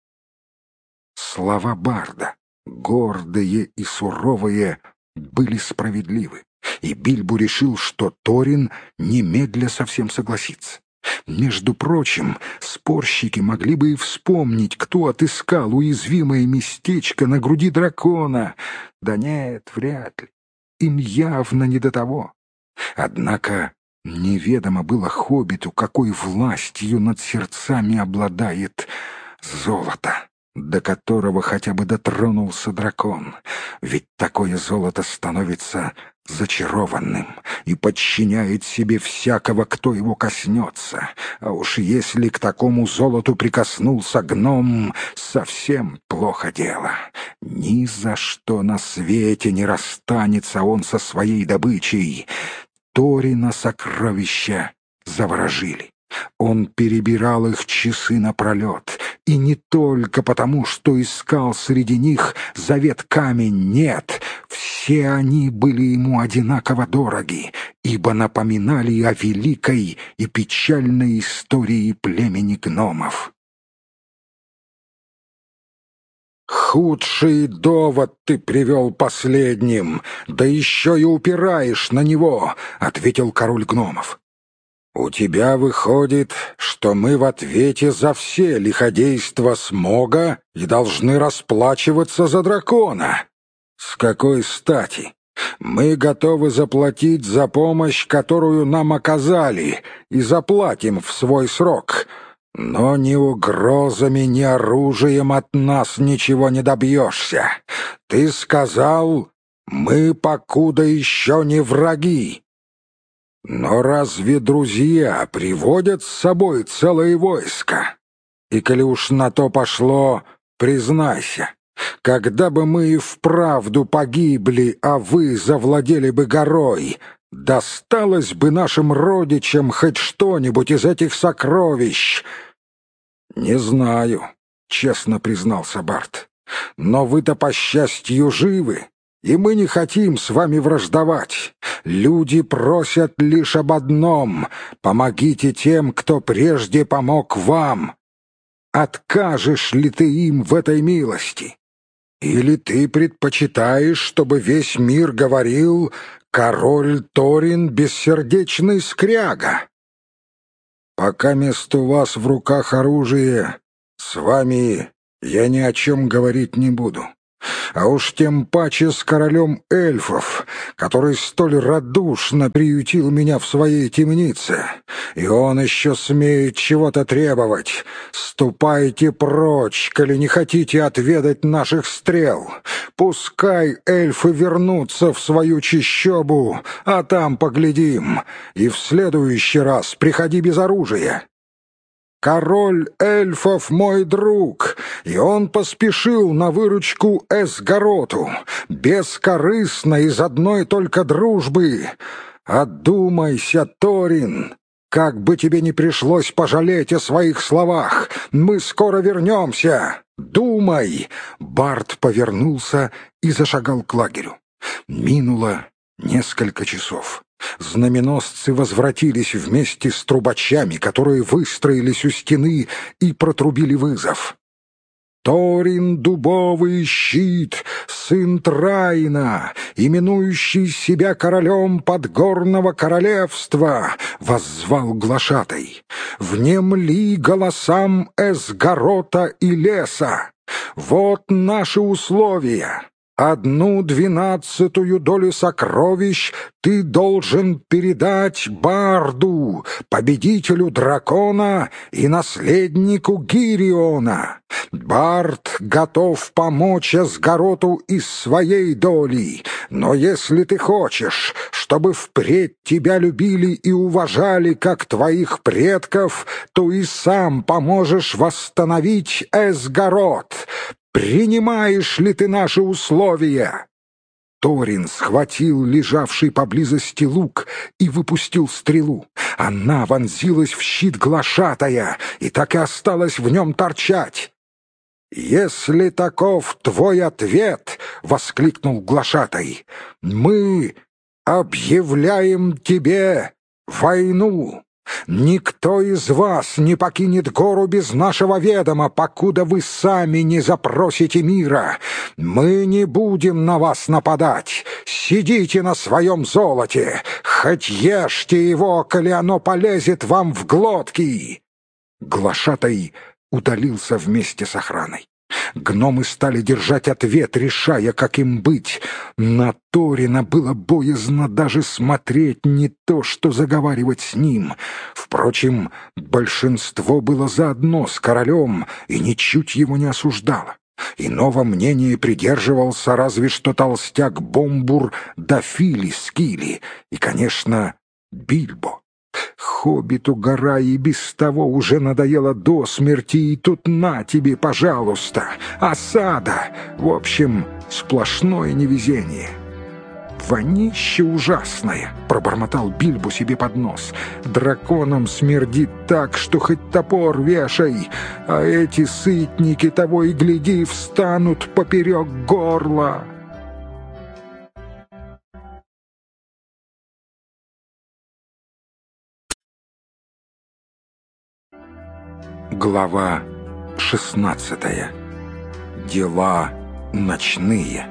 Слова барда, гордые и суровые, были справедливы, и Бильбо решил, что Торин немедля совсем согласится. Между прочим, спорщики могли бы и вспомнить, кто отыскал уязвимое местечко на груди дракона. Да нет, вряд ли. Им явно не до того. Однако неведомо было хоббиту, какой властью над сердцами обладает золото, до которого хотя бы дотронулся дракон. Ведь такое золото становится зачарованным и подчиняет себе всякого, кто его коснется. А уж если к такому золоту прикоснулся гном, совсем плохо дело. Ни за что на свете не расстанется он со своей добычей. Торина сокровища заворожили. Он перебирал их часы напролет, и не только потому, что искал среди них завет-камень, нет, все они были ему одинаково дороги, ибо напоминали о великой и печальной истории племени гномов. «Худший довод ты привел последним, да еще и упираешь на него», — ответил король гномов. «У тебя выходит, что мы в ответе за все лиходейства Смога и должны расплачиваться за дракона. С какой стати? Мы готовы заплатить за помощь, которую нам оказали, и заплатим в свой срок. Но ни угрозами, ни оружием от нас ничего не добьешься. Ты сказал, мы покуда еще не враги. Но разве друзья приводят с собой целое войско? И коли уж на то пошло, признайся, когда бы мы и вправду погибли, а вы завладели бы горой, досталось бы нашим родичам хоть что-нибудь из этих сокровищ? Не знаю, честно признался Барт, но вы-то, по счастью, живы. И мы не хотим с вами враждовать. Люди просят лишь об одном — помогите тем, кто прежде помог вам. Откажешь ли ты им в этой милости? Или ты предпочитаешь, чтобы весь мир говорил «Король Торин — бессердечный скряга»? Пока место у вас в руках оружие, С вами я ни о чем говорить не буду. А уж тем паче с королем эльфов, который столь радушно приютил меня в своей темнице. И он еще смеет чего-то требовать. Ступайте прочь, коли не хотите отведать наших стрел. Пускай эльфы вернутся в свою чащобу, а там поглядим. И в следующий раз приходи без оружия. Король эльфов мой друг, и он поспешил на выручку Эсгароту, бескорыстно из одной только дружбы. Одумайся, Торин, как бы тебе ни пришлось пожалеть о своих словах, мы скоро вернемся. Думай!» Барт повернулся и зашагал к лагерю. Минуло несколько часов. Знаменосцы возвратились вместе с трубачами, которые выстроились у стены и протрубили вызов. «Торин Дубовый Щит, сын Траина, именующий себя королем Подгорного королевства!» — воззвал глашатай. «Внемли голосам Эсгарота и леса! Вот наши условия!» 1/12 долю сокровищ ты должен передать Барду, победителю дракона и наследнику Гириона. Бард готов помочь Эсгароту из своей доли, но если ты хочешь, чтобы впредь тебя любили и уважали, как твоих предков, то и сам поможешь восстановить Эсгарот. Принимаешь ли ты наши условия?» Торин схватил лежавший поблизости лук и выпустил стрелу. Она вонзилась в щит глашатая и так и осталась в нем торчать. «Если таков твой ответ, — воскликнул глашатай, — мы объявляем тебе войну. Никто из вас не покинет гору без нашего ведома, покуда вы сами не запросите мира. Мы не будем на вас нападать. Сидите на своем золоте, хоть ешьте его, коли оно полезет вам в глотки». Глашатай удалился вместе с охраной. Гномы стали держать ответ, решая, как им быть. На Торина было боязно даже смотреть, не то что заговаривать с ним. Впрочем, большинство было заодно с королем и ничуть его не осуждало. Иного мнения придерживался разве что толстяк Бомбур да Фили Скили и, конечно, Бильбо. Хоббиту гора и без того уже надоела до смерти, и тут на тебе, пожалуйста, осада. В общем, сплошное невезение. «Вонище ужасное!» — пробормотал Бильбо себе под нос. «Драконом смердит так, что хоть топор вешай, а эти сытники того и гляди встанут поперек горла». Глава 16. Дела ночные.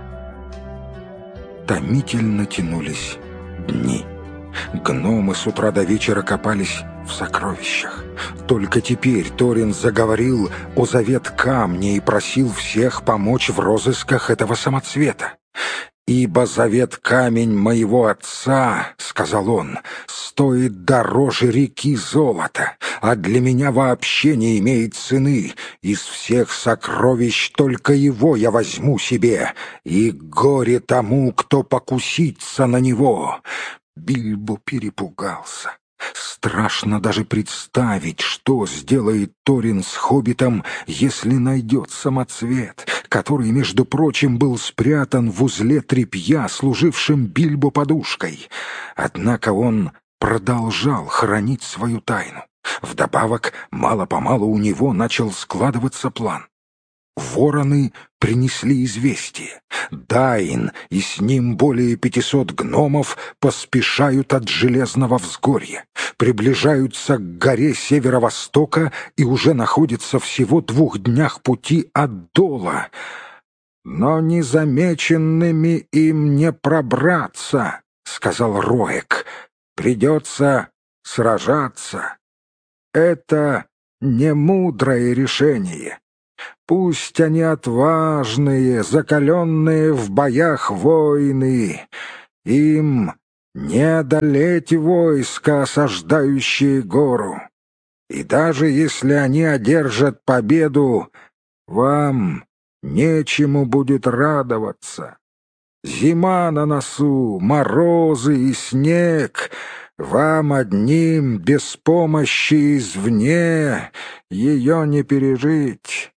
Томительно тянулись дни. Гномы с утра до вечера копались в сокровищах. Только теперь Торин заговорил о завет камня и просил всех помочь в розысках этого самоцвета. «Ибо завет камень моего отца, — сказал он, — стоит дороже реки золота, а для меня вообще не имеет цены. Из всех сокровищ только его я возьму себе, и горе тому, кто покусится на него». Бильбо перепугался. Страшно даже представить, что сделает Торин с хоббитом, если найдет самоцвет, который, между прочим, был спрятан в узле тряпья, служившим Бильбо подушкой. Однако он продолжал хранить свою тайну. Вдобавок, мало-помалу у него начал складываться план. Вороны принесли известие. Дайн и с ним более 500 гномов поспешают от Железного взгорья, приближаются к горе северо-востока и уже находятся всего 2 днях пути от Дола. «Но незамеченными им не пробраться», — сказал Роэк. «Придется сражаться. Это немудрое решение. Пусть они отважные, закаленные в боях воины, им не одолеть войска, осаждающие гору. И даже если они одержат победу, вам нечему будет радоваться. Зима на носу, морозы и снег. Вам одним, без помощи извне, ее не пережить.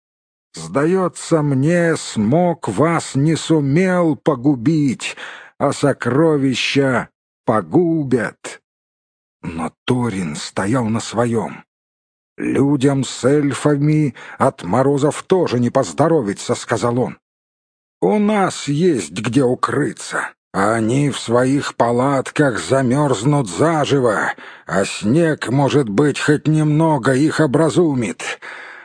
Сдается мне, смог вас не сумел погубить, а сокровища погубят. Но Торин стоял на своем. «Людям с эльфами от морозов тоже не поздоровится», — сказал он. «У нас есть где укрыться, а они в своих палатках замерзнут заживо, а снег, может быть, хоть немного их образумит».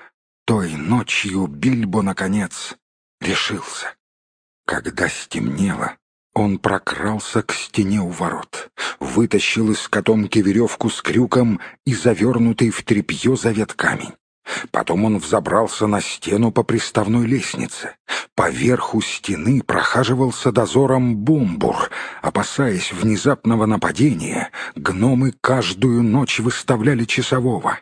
Той ночью Бильбо, наконец, решился. Когда стемнело, он прокрался к стене у ворот, вытащил из котомки веревку с крюком и завернутый в тряпье завет камень. Потом он взобрался на стену по приставной лестнице. Поверху стены прохаживался дозором Бомбур. Опасаясь внезапного нападения, гномы каждую ночь выставляли часового.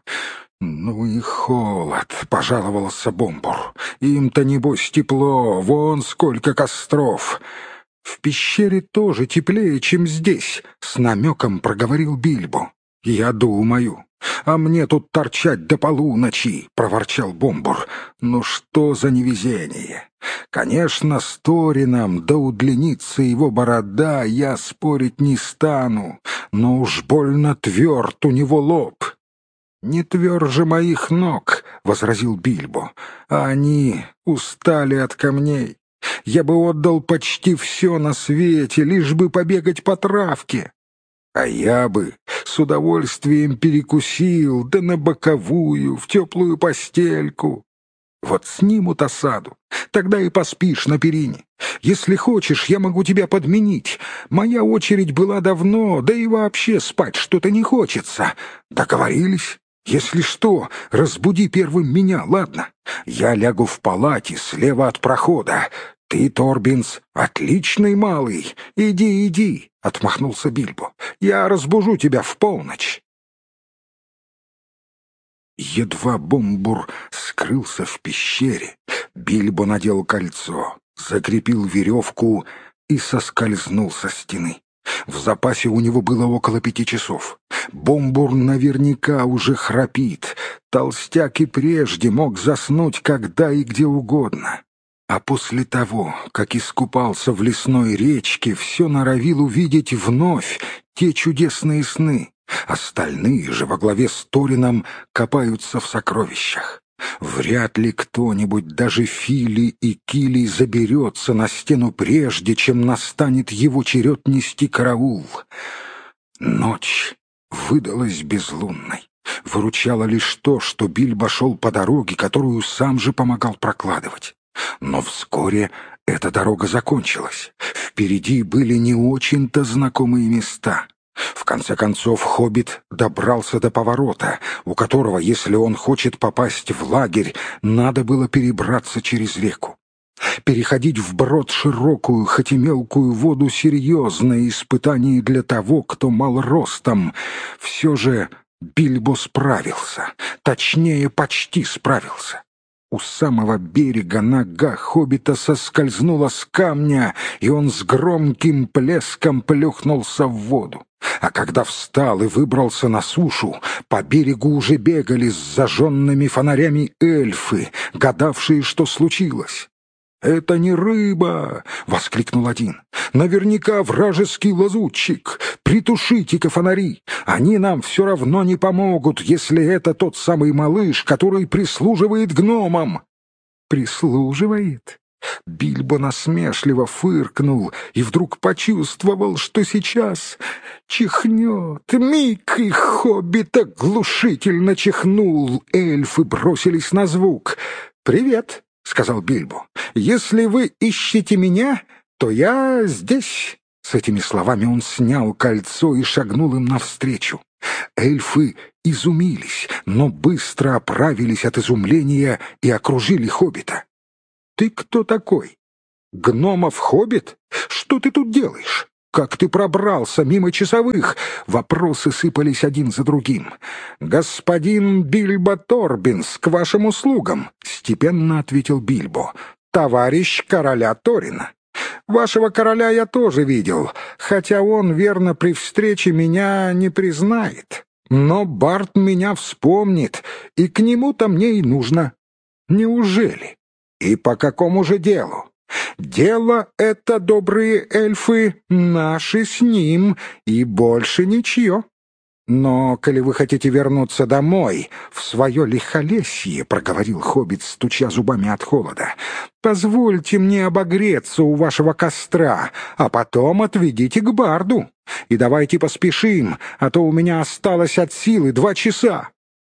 «Ну и холод», — пожаловался Бомбур. «Им-то, небось, тепло, вон сколько костров». «В пещере тоже теплее, чем здесь», — с намеком проговорил Бильбо. «Я думаю. А мне тут торчать до полуночи», — проворчал Бомбур. «Ну что за невезение? Конечно, с Торином, да удлинится его борода, я спорить не стану, но уж больно тверд у него лоб». «Не тверже моих ног», — возразил Бильбо, — «а они устали от камней. Я бы отдал почти все на свете, лишь бы побегать по травке. А я бы с удовольствием перекусил, да на боковую, в теплую постельку. Вот снимут осаду, тогда и поспишь на перине. Если хочешь, я могу тебя подменить. Моя очередь была давно, да и вообще спать что-то не хочется. Договорились? Если что, разбуди первым меня, ладно? Я лягу в палате слева от прохода. Ты, Торбинс, отличный малый. Иди, иди, — отмахнулся Бильбо. Я разбужу тебя в полночь. Едва Бомбур скрылся в пещере, Бильбо надел кольцо, закрепил веревку и соскользнул со стены. В запасе у него было около 5 часов. Бомбур наверняка уже храпит. Толстяк и прежде мог заснуть когда и где угодно. А после того, как искупался в лесной речке, все норовил увидеть вновь те чудесные сны. Остальные же во главе с Торином копаются в сокровищах. Вряд ли кто-нибудь, даже Фили и Кили, заберется на стену прежде, чем настанет его черед нести караул. Ночь выдалась безлунной. Выручало лишь то, что Бильбо шел по дороге, которую сам же помогал прокладывать. Но вскоре эта дорога закончилась. Впереди были не очень-то знакомые места. В конце концов хоббит добрался до поворота, у которого, если он хочет попасть в лагерь, надо было перебраться через реку. Переходить вброд широкую, хоть и мелкую воду — серьезное испытание для того, кто мал ростом. Все же Бильбо справился, точнее, почти справился. У самого берега нога хоббита соскользнула с камня, и он с громким плеском плюхнулся в воду. А когда встал и выбрался на сушу, по берегу уже бегали с зажженными фонарями эльфы, гадавшие, что случилось. «Это не рыба!» — воскликнул один. «Наверняка вражеский лазутчик! Притушите-ка фонари! Они нам все равно не помогут, если это тот самый малыш, который прислуживает гномам!» «Прислуживает?» Бильбо насмешливо фыркнул и вдруг почувствовал, что сейчас чихнет. Миг, и хоббит оглушительно чихнул. Эльфы бросились на звук. «Привет!» — сказал Бильбо. «Если вы ищете меня, то я здесь». С этими словами он снял кольцо и шагнул им навстречу. Эльфы изумились, но быстро оправились от изумления и окружили хоббита. «Ты кто такой? Гномов хоббит? Что ты тут делаешь? Как ты пробрался мимо часовых?» Вопросы сыпались один за другим. «Господин Бильбо Торбинс, к вашим услугам», — степенно ответил Бильбо. «Товарищ короля Торина. Вашего короля я тоже видел, хотя он, верно, при встрече меня не признает. Но Барт меня вспомнит, и к нему-то мне и нужно». «Неужели? И по какому же делу?» «Дело это, добрые эльфы, наши с ним, и больше ничье. Но, коли вы хотите вернуться домой, в свое лихолесье, — проговорил хоббит, стуча зубами от холода, — позвольте мне обогреться у вашего костра, а потом отведите к барду. И давайте поспешим, а то у меня осталось от силы 2 часа».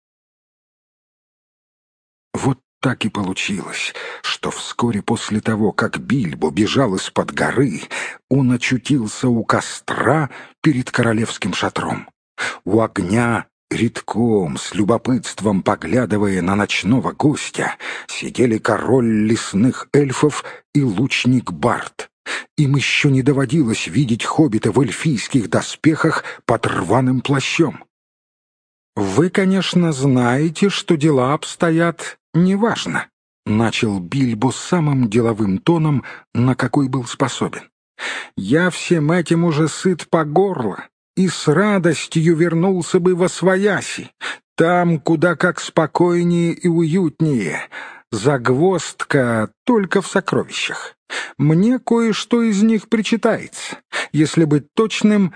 Вот так и получилось, что вскоре после того, как Бильбо бежал из-под горы, он очутился у костра перед королевским шатром. У огня, редком, с любопытством поглядывая на ночного гостя, сидели король лесных эльфов и лучник Барт. Им еще не доводилось видеть хоббита в эльфийских доспехах под рваным плащом. «Вы, конечно, знаете, что дела обстоят неважно», — начал Бильбо самым деловым тоном, на какой был способен. «Я всем этим уже сыт по горло и с радостью вернулся бы восвояси, там, куда как спокойнее и уютнее. Загвоздка только в сокровищах. Мне кое-что из них причитается. Если быть точным,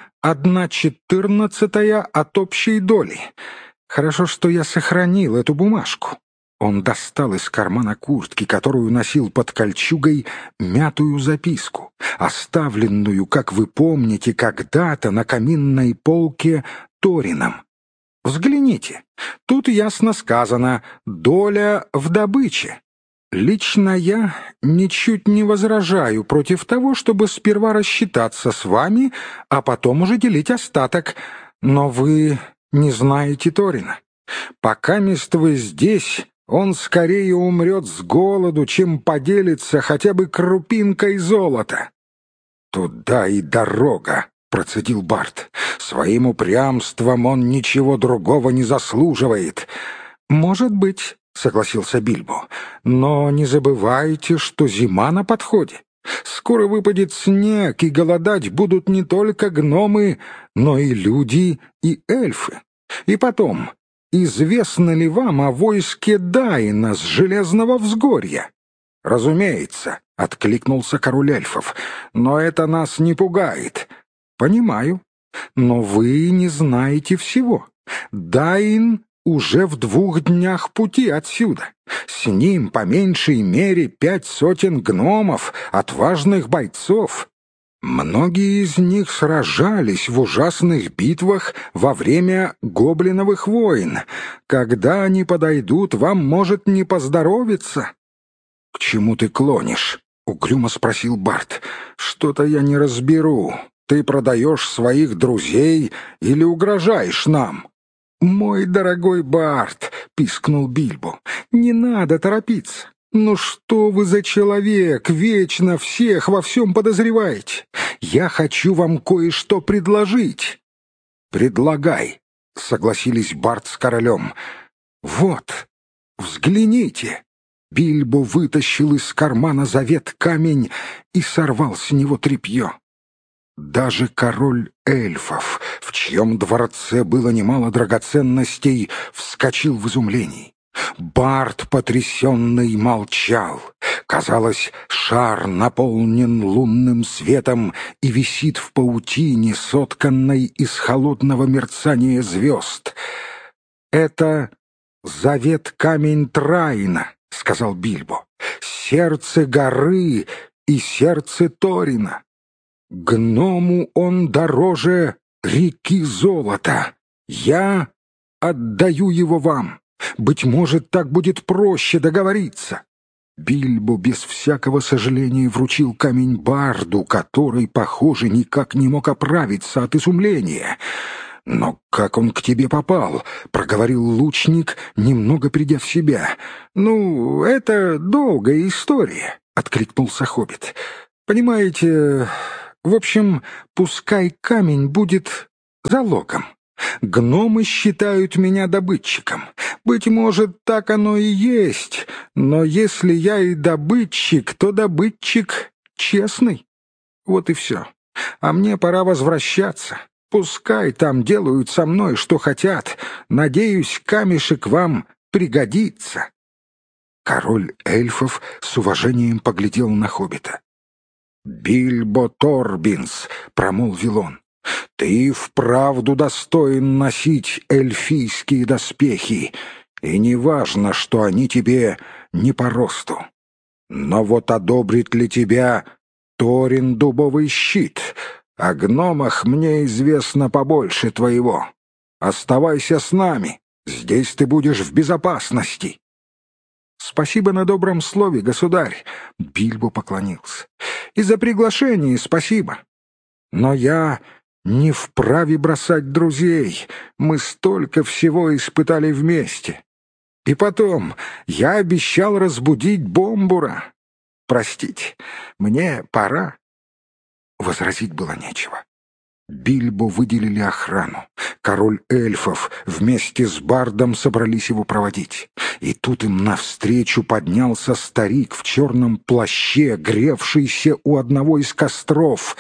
1/14 от общей доли. Хорошо, что я сохранил эту бумажку». Он достал из кармана куртки, которую носил под кольчугой, мятую записку, оставленную, как вы помните, когда-то на каминной полке Торином. «Взгляните, тут ясно сказано «доля в добыче». Лично я ничуть не возражаю против того, чтобы сперва рассчитаться с вами, а потом уже делить остаток. Но вы не знаете Торина. Покамест вы здесь, он скорее умрет с голоду, чем поделится хотя бы крупинкой золота». «Туда и дорога», — процедил Барт. «Своим упрямством он ничего другого не заслуживает». «Может быть», — согласился Бильбо, — «но не забывайте, что зима на подходе. Скоро выпадет снег, и голодать будут не только гномы, но и люди, и эльфы. И потом, известно ли вам о войске Дайна с Железного взгорья?» «Разумеется», — откликнулся король эльфов, — «но это нас не пугает». «Понимаю, но вы не знаете всего. Дайн уже в 2 днях пути отсюда. С ним по меньшей мере 5 сотен гномов, отважных бойцов. Многие из них сражались в ужасных битвах во время гоблиновых войн. Когда они подойдут, вам может не поздоровиться». «К чему ты клонишь?» — угрюмо спросил Барт. «Что-то я не разберу. Ты продаешь своих друзей или угрожаешь нам?» «Мой дорогой Барт», — пискнул Бильбо, — «не надо торопиться. Ну что вы за человек, вечно всех во всем подозреваете? Я хочу вам кое-что предложить». «Предлагай», — согласились Барт с королем. «Вот, взгляните». Бильбо вытащил из кармана завет камень и сорвал с него тряпье. Даже король эльфов, в чьем дворце было немало драгоценностей, вскочил в изумлении. Барт, потрясенный, молчал. Казалось, шар наполнен лунным светом и висит в паутине, сотканной из холодного мерцания звезд. «Это завет камень Трайна», — сказал Бильбо, — «сердце горы и сердце Торина. Гному он дороже реки золота. Я отдаю его вам. Быть может, так будет проще договориться». Бильбо без всякого сожаления вручил камень барду, который, похоже, никак не мог оправиться от изумления. «Но как он к тебе попал?» — проговорил лучник, немного придя в себя. «Ну, это долгая история», — откликнулся хоббит. «Понимаете, в общем, пускай камень будет залогом. Гномы считают меня добытчиком. Быть может, так оно и есть, но если я и добытчик, то добытчик честный. Вот и все. А мне пора возвращаться. Пускай там делают со мной, что хотят. Надеюсь, камешек вам пригодится». Король эльфов с уважением поглядел на хоббита. «Бильбо Торбинс», — промолвил он, — «ты вправду достоин носить эльфийские доспехи, и не важно, что они тебе не по росту. Но вот одобрит ли тебя Торин дубовый щит? О гномах мне известно побольше твоего. Оставайся с нами, здесь ты будешь в безопасности». «Спасибо на добром слове, государь», — Бильбо поклонился. «И за приглашение спасибо. Но я не вправе бросать друзей, мы столько всего испытали вместе. И потом, я обещал разбудить Бомбура. Простите, мне пора». Возразить было нечего. Бильбо выделили охрану. Король эльфов вместе с бардом собрались его проводить. И тут им навстречу поднялся старик в черном плаще, гревшийся у одного из костров.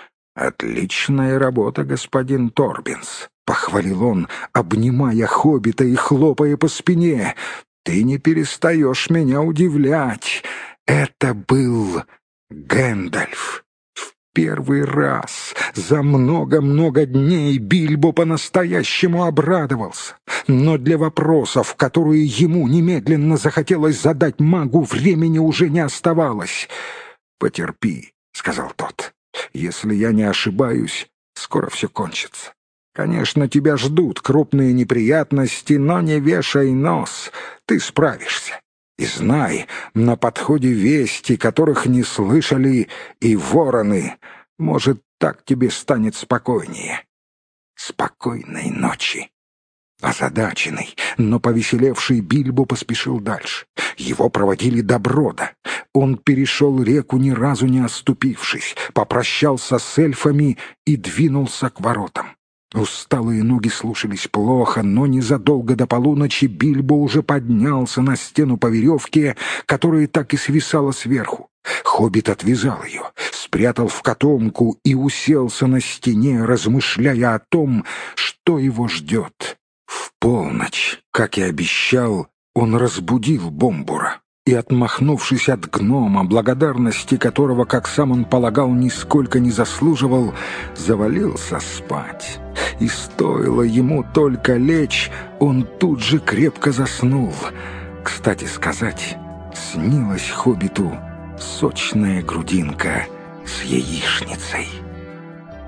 «Отличная работа, господин Торбинс», — похвалил он, обнимая хоббита и хлопая по спине. «Ты не перестаешь меня удивлять». Это был Гэндальф. Первый раз за много-много дней Бильбо по-настоящему обрадовался. Но для вопросов, которые ему немедленно захотелось задать магу, времени уже не оставалось. «Потерпи», — сказал тот. «Если я не ошибаюсь, скоро все кончится. Конечно, тебя ждут крупные неприятности, но не вешай нос, ты справишься. И знай, на подходе вести, которых не слышали и вороны. Может, так тебе станет спокойнее. Спокойной ночи». Озадаченный, но повеселевший Бильбо поспешил дальше. Его проводили до брода. Он перешел реку, ни разу не оступившись, попрощался с эльфами и двинулся к воротам. Усталые ноги слушались плохо, но незадолго до полуночи Бильбо уже поднялся на стену по веревке, которая так и свисала сверху. Хоббит отвязал ее, спрятал в котомку и уселся на стене, размышляя о том, что его ждет. В полночь, как и обещал, он разбудил Бомбура и, отмахнувшись от гнома, благодарности которого, как сам он полагал, нисколько не заслуживал, завалился спать. И стоило ему только лечь, он тут же крепко заснул. Кстати сказать, снилась хоббиту сочная грудинка с яичницей.